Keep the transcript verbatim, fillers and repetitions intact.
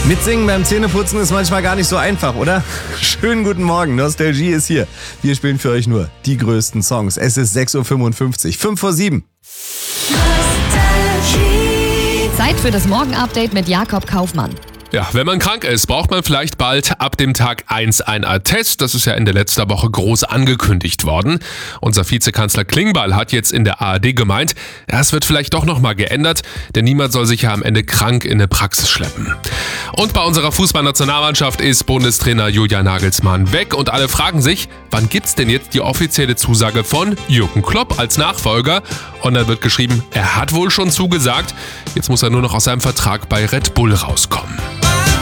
Mitsingen beim Zähneputzen ist manchmal gar nicht so einfach, oder? Schönen guten Morgen, Nostalgie ist hier. Wir spielen für euch nur die größten Songs. Es ist sechs Uhr fünfundfünfzig, fünf vor sieben. Zeit für das Morgen-Update mit Jakob Kaufmann. Ja, wenn man krank ist, braucht man vielleicht bald ab dem Tag eins einen Attest. Das ist ja Ende letzter Woche groß angekündigt worden. Unser Vizekanzler Klingbeil hat jetzt in der A R D gemeint, ja, es wird vielleicht doch nochmal geändert, denn niemand soll sich ja am Ende krank in eine Praxis schleppen. Und bei unserer Fußballnationalmannschaft ist Bundestrainer Julian Nagelsmann weg und alle fragen sich, wann gibt's denn jetzt die offizielle Zusage von Jürgen Klopp als Nachfolger? Und dann wird geschrieben, er hat wohl schon zugesagt, jetzt muss er nur noch aus seinem Vertrag bei Red Bull rauskommen.